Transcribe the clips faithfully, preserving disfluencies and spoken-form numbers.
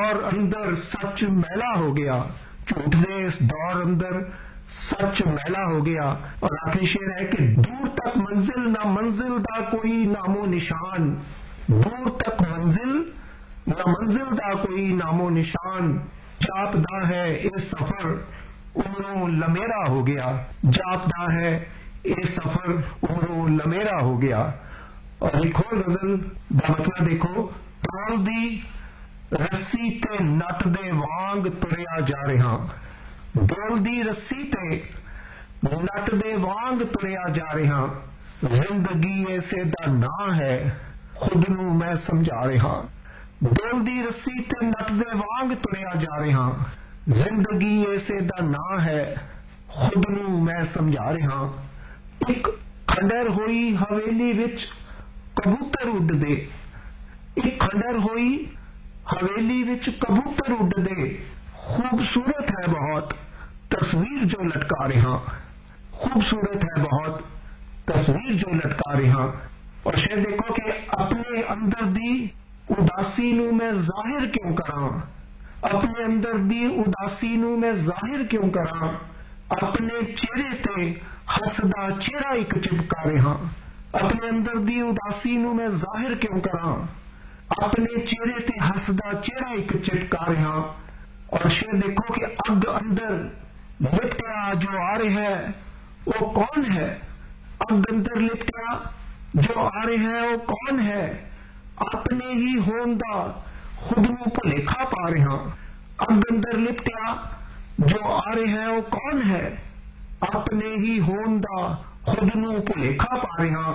दौर अंदर सच मैला हो गया, झूठ दे इस दौर अंदर सच मैला हो गया। और आखिरी शेर है कि दूर तक मंजिल ना मंजिल दा कोई नामो निशान, दूर तक मंजिल ना मंजिल दा कोई नामो निशान, जापदा है ये सफर उमरों लमेरा हो गया, जापदा है ये सफर उमरों लमेरा हो गया। और एक और गजल दा मतलब देखो, टोल दी रस्सी ते नट दे वांग तुरिया जा रहा, डोल दी रस्सी ते नट दे वांग तुरिया जा रहा, जिंदगी ऐसे दा ना है खुद नू मैं समझा रहा, डोल दी रस्सी ते नट दे वांग तुरिया जा रहा, जिंदगी ऐसे दा ना है खुद नू मैं समझा रहा। एक खंडर होई हवेली विच कबूतर उड़दे, एक खंडर होई हवेली विच कबूतर उड़दे, खूबसूरत है बहुत तस्वीर जो लटका रहा, खूबसूरत है बहुत तस्वीर जो लटका रहा। और शेर देखो कि अपने अंदर दी उदासी नू मैं जाहिर क्यों करा, अपने अंदर दी उदासी नू मैं जाहिर क्यों करा, अपने चेहरे ते हसदा चेहरा एक चिपका रहा, अपने अंदर दी उदासी नू मैं जाहिर क्यों करा, अपने चेहरे ते हसदा चेहरा एक चिपका रहा। और शेर देखो कि अग अंदर लिपटिया जो आ रहा है वो कौन है, अग अंदर लिपटिया जो आ रहे हैं वो कौन है, अपने ही होन दा खुद नू भुलेखा पा रहा, अग अंदर लिपटिया जो आ रहे हैं वो कौन है, अपने ही होन दा खुद नू भुलेखा पा रहा।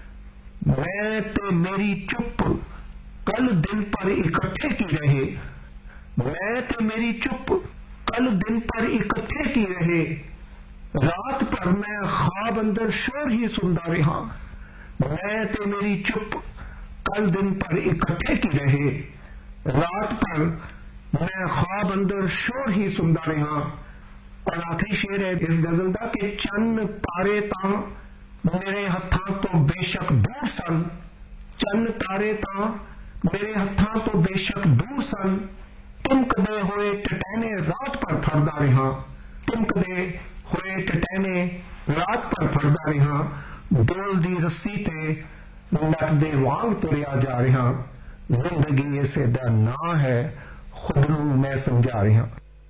मैं ते मेरी चुप कल दिन पर इकट्ठे की रहे, मैं ते मेरी चुप कल दिन पर इकट्ठे की रहे, रात पर मैं ख्वाब अंदर शोर ही सुनता रहा, मैं ते मेरी चुप कल दिन पर इकट्ठे की रहे, रात पर मैं ख्वाब अंदर शोर ही सुनता रहा। और आखिरी शेर है इस गजल का कि चन्न तारे तां मेरे हत्थां तो बेशक दूर सन, चन्न तारे तां मेरे हत्थां तो बेशक दूर सन, टिमकदे होए टटैने रात पर फरदा रहा, टिमकदे होए टटैने रात पर फरदा रहा, डोल दी रस्सी ते नट दे वांग तुरिया जा रहा, जिंदगी ऐसे दा ना है खुद नू मैं समझा रहा।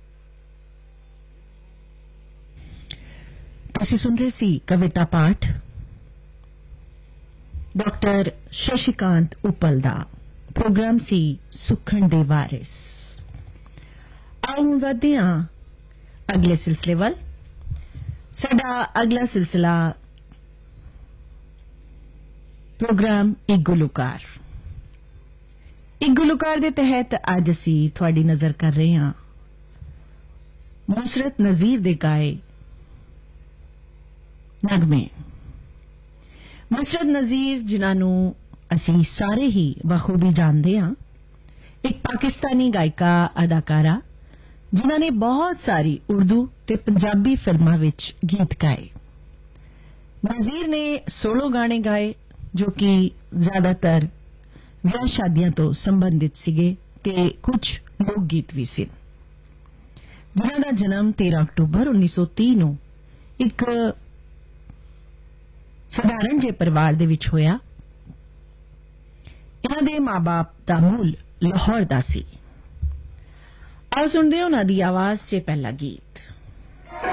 ਤੁਸੀਂ ਸੁਣ ਰਹੇ ਸੀ ਕਵਿਤਾ ਪਾਠ ਡਾਕਟਰ ਸ਼ਸ਼ੀਕਾਂਤ ਉਪਲ ਦਾ। ਪ੍ਰੋਗਰਾਮ ਸੀ ਸੁਖਣ ਦੇ ਵਾਰਿਸ। ਆਓ ਹੁਣ ਵਧਦੇ ਹਾਂ ਅਗਲੇ ਸਿਲਸਿਲੇ ਵੱਲ। ਸਾਡਾ ਅਗਲਾ ਸਿਲਸਿਲਾ ਪ੍ਰੋਗਰਾਮ ਇੱਕ ਗੁਲੂਕਾਰ। ਇੱਕ ਗੁਲੂਕਾਰ ਦੇ ਤਹਿਤ ਅੱਜ ਅਸੀਂ ਤੁਹਾਡੀ ਨਜ਼ਰ ਕਰ ਰਹੇ ਹਾਂ ਮੁਸਰਤ ਨਜ਼ੀਰ ਦੇ ਗਾਏ ਨਗਮੇ। ਮੁਸਰਤ ਨਜ਼ੀਰ ਜਿਨ੍ਹਾਂ ਨੂੰ ਅਸੀਂ ਸਾਰੇ ਹੀ ਬਖੂਬੀ ਜਾਣਦੇ ਹਾਂ, ਇੱਕ ਪਾਕਿਸਤਾਨੀ ਗਾਇਕਾ ਅਦਾਕਾਰਾ ਜਿਨ੍ਹਾਂ ਨੇ ਬਹੁਤ ਸਾਰੀ ਉਰਦੂ ਤੇ ਪੰਜਾਬੀ ਫਿਲਮਾਂ ਵਿੱਚ ਗੀਤ ਗਾਏ। ਨਜ਼ੀਰ ਨੇ ਸੋਲੋ ਗਾਣੇ ਗਾਏ ਜੋ ਕਿ ਜ਼ਿਆਦਾਤਰ ਵਿਆਹ ਸ਼ਾਦੀਆਂ ਤੋਂ ਸੰਬੰਧਿਤ ਸੀਗੇ ਤੇ ਕੁਝ ਲੋਕ ਗੀਤ ਵੀ ਸਨ। ਜਿਨ੍ਹਾਂ ਦਾ ਜਨਮ ਤੇਰਾਂ ਅਕਤੂਬਰ ਉੱਨੀ ਸੌ ਤੀਹ ਨੂੰ ਇੱਕ ਸਧਾਰਨ ਜਿਹੇ ਪਰਿਵਾਰ ਦੇ ਵਿੱਚ ਹੋਇਆ। ਇਹਨਾਂ ਦੇ ਮਾਂ-ਬਾਪ ਦਾ ਮੂਲ ਲਾਹੌਰ ਦਾ ਸੀ। ਆਓ ਸੁਣਦੇ ਹਾਂ ਉਹਨਾਂ ਦੀ ਆਵਾਜ਼ 'ਚ ਪਹਿਲਾ ਗੀਤ।